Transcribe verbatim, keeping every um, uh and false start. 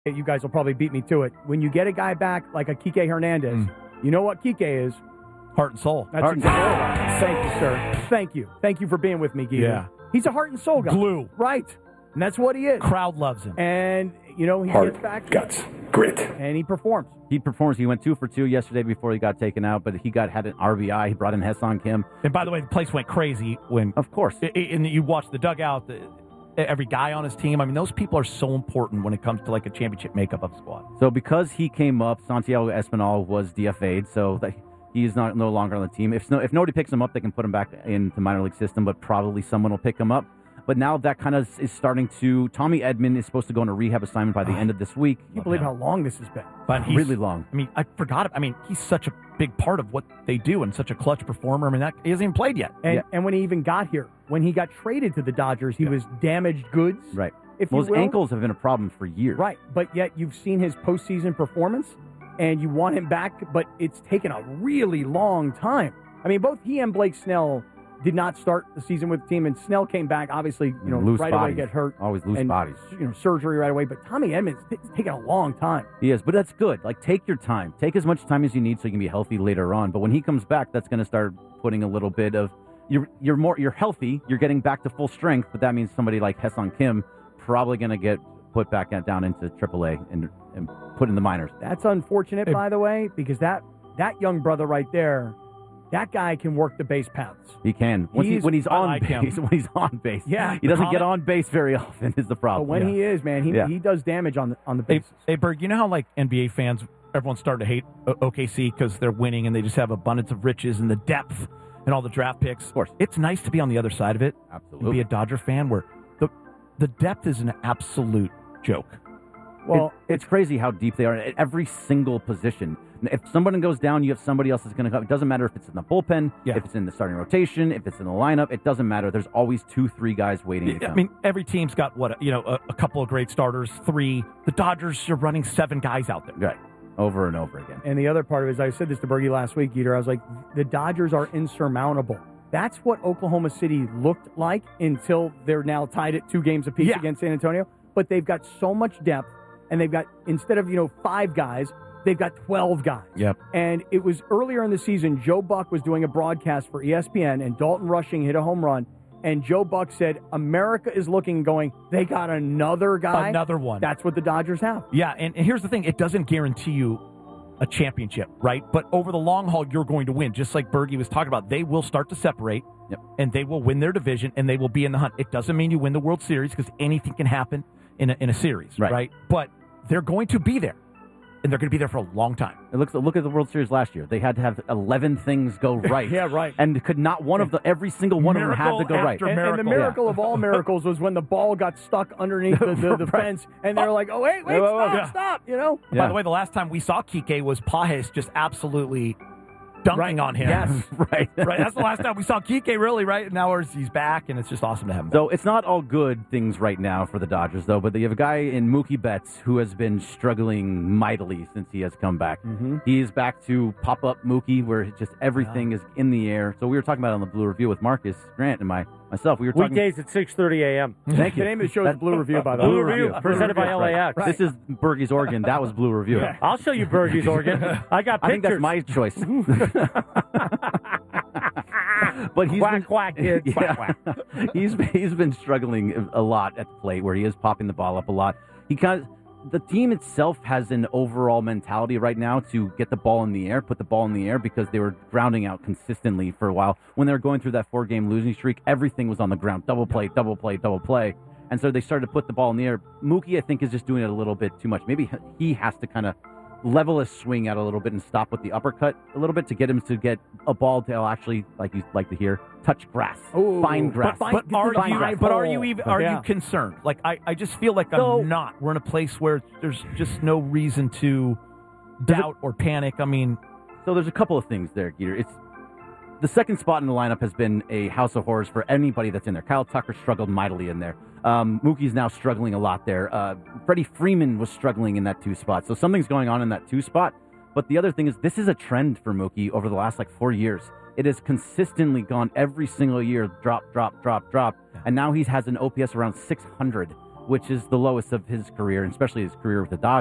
you guys will probably beat me to it. When you get a guy back like a Kike Hernandez, mm. you know what Kike is? Heart and soul. That's heart exactly right. Thank you, sir. Thank you. Thank you for being with me, Guido. Yeah. He's a heart and soul guy. Glue. Right. And that's what he is. Crowd loves him. And, you know, he heart, gets back. guts, grit. And he performs. He performs. He went two for two yesterday before he got taken out, but he got had an R B I. He brought in Ha-Seong Kim. And by the way, the place went crazy when... Of course. And you watch the dugout, the, every guy on his team. I mean, those people are so important when it comes to like a championship makeup of a squad. So because he came up, Santiago Espinal was D F A'd, so that he's not no longer on the team. If no, if nobody picks him up, they can put him back into minor league system, but probably someone will pick him up. But now that kind of is starting to... Tommy Edman is supposed to go on a rehab assignment by the end of this week. Can you believe how long this has been? But he's, really long. I mean, I forgot it. I mean, he's such a big part of what they do and such a clutch performer. I mean, that, he hasn't even played yet. And, yeah. and when he even got here, when he got traded to the Dodgers, he yeah. was damaged goods. Right. If well, you his will. ankles have been a problem for years. Right. But yet you've seen his postseason performance, and you want him back, but it's taken a really long time. I mean, both he and Blake Snell did not start the season with the team, and Snell came back, obviously, you know, loose right bodies. away, get hurt. Always loose and, bodies. You know, surgery right away. But Tommy Edman, it's taken a long time. He is, but that's good. Like, take your time. Take as much time as you need so you can be healthy later on. But when he comes back, that's going to start putting a little bit of, you're you're more, you're healthy, you're getting back to full strength, but that means somebody like Ha-Seong Kim probably going to get put back down into triple A and, and put in the minors. That's unfortunate, Hey. by the way, because that, that young brother right there, that guy can work the base paths. He can. Once He's, he, when he's on like base, him. when he's on base. Yeah. He doesn't comment- get on base very often is the problem. But when yeah. he is, man, he Yeah. he does damage on the on the Hey, bases. hey, Berg, you know how like N B A fans, everyone's starting to hate O- OKC because they're winning and they just have abundance of riches and the depth and all the draft picks. Of course. It's nice to be on the other side of it. Absolutely. And be a Dodger fan where the the depth is an absolute joke. Well, it, it's crazy how deep they are at every single position. If someone goes down, you have somebody else that's going to come. It doesn't matter if it's in the bullpen, Yeah. if it's in the starting rotation, if it's in the lineup. It doesn't matter. There's always two, three guys waiting to I come. mean, every team's got what you know, a, a couple of great starters, three. The Dodgers are running seven guys out there. Right, over and over again. And the other part of it is, I said this to Bergie last week, Geeter. I was like, the Dodgers are insurmountable. That's what Oklahoma City looked like until they're now tied at two games apiece Yeah. against San Antonio. But they've got so much depth, and they've got, instead of, you know, five guys, they've got twelve guys. Yep. And it was earlier in the season, Joe Buck was doing a broadcast for E S P N, and Dalton Rushing hit a home run. And Joe Buck said, America is looking and going, they got another guy. Another one. That's what the Dodgers have. Yeah, and, and here's the thing. It doesn't guarantee you a championship, right? But over the long haul, you're going to win. Just like Bergie was talking about, they will start to separate, Yep. and they will win their division, and they will be in the hunt. It doesn't mean you win the World Series because anything can happen in a, in a series, Right. right? But they're going to be there, and they're going to be there for a long time. It looks. Look at the World Series last year. They had to have eleven things go right. Yeah, right. And could not one of the every single one of them had to go right. Miracle And, and the Miracle. miracle of all miracles was when the ball got stuck underneath the, the, the Right. fence, and they were like, "Oh, wait, wait, Whoa, whoa, stop, whoa. Yeah. stop!" You know. Yeah. By the way, the last time we saw Kike was Pajes just absolutely dunking Right. on him. Yes. right. right. That's the last time we saw Kike, really, right? And now he's back, and it's just awesome to have him back. So it's not all good things right now for the Dodgers, though. But you have a guy in Mookie Betts who has been struggling mightily since he has come back. Mm-hmm. He is back to pop up Mookie, where just everything is in the air. So we were talking about it on the Blue Review with Marcus Grant and my myself. We were talking. Weekdays at six thirty a.m. Thank you. The name of the show is That- Blue Review, by the way. Blue Blue Review, presented by L A X. Right. This is Bergie's Oregon. That was Blue Review. Yeah. I'll show you Bergie's Oregon. I got I think pictures. that's my choice. But he's Quack, been, quack, kid. yeah. Quack, quack. he's he's been struggling a lot at the plate, where he is popping the ball up a lot. He kind of, the team itself has an overall mentality right now to get the ball in the air, put the ball in the air, because they were grounding out consistently for a while. When they were going through that four-game losing streak, everything was on the ground, double play, double play, double play. And so they started to put the ball in the air. Mookie, I think, is just doing it a little bit too much. Maybe he has to kind of level his swing out a little bit and stop with the uppercut a little bit to get him to get a ball to actually, like you like to hear, touch grass, Ooh, find grass. but But are Fine you? grass. But are you even? Are Yeah. you concerned? Like I, I just feel like So- I'm not. We're in a place where there's just no reason to doubt or panic. I mean, So there's a couple of things there, Geeter. It's the second spot in the lineup has been a house of horrors for anybody that's in there. Kyle Tucker struggled mightily in there. Um, Mookie's now struggling a lot there. Uh, Freddie Freeman was struggling in that two spot. So something's going on in that two spot. But the other thing is, this is a trend for Mookie over the last like four years. It has consistently gone every single year, drop, drop, drop, drop. And now he has an O P S around six hundred which is the lowest of his career, and especially his career with the Dodgers.